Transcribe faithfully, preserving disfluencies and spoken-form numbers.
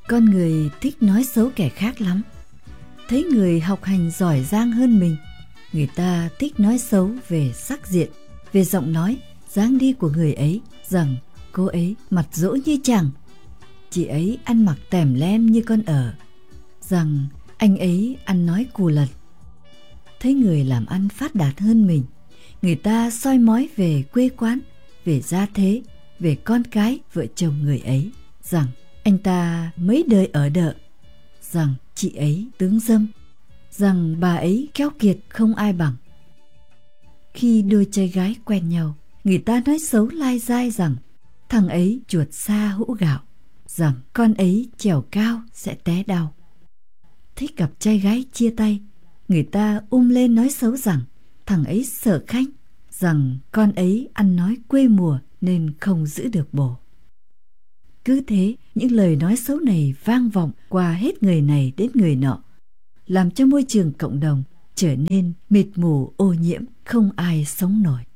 Con người thích nói xấu kẻ khác lắm. Thấy người học hành giỏi giang hơn mình, người ta thích nói xấu về sắc diện, về giọng nói, dáng đi của người ấy, rằng cô ấy mặt dỗ như chẳng, chị ấy ăn mặc tèm lem như con ở, rằng anh ấy ăn nói cù lần. Thấy người làm ăn phát đạt hơn mình, người ta soi mói về quê quán, về gia thế, về con cái vợ chồng người ấy, rằng anh ta mấy đời ở đợ, rằng chị ấy tướng dâm, rằng bà ấy keo kiệt không ai bằng. Khi đôi trai gái quen nhau, người ta nói xấu lai dai rằng thằng ấy chuột xa hũ gạo, rằng con ấy trèo cao sẽ té đau. Thích cặp trai gái chia tay, người ta um lên nói xấu rằng thằng ấy sợ khách, rằng con ấy ăn nói quê mùa nên không giữ được bồ. Cứ thế, những lời nói xấu này vang vọng qua hết người này đến người nọ, làm cho môi trường cộng đồng trở nên mịt mù ô nhiễm, không ai sống nổi.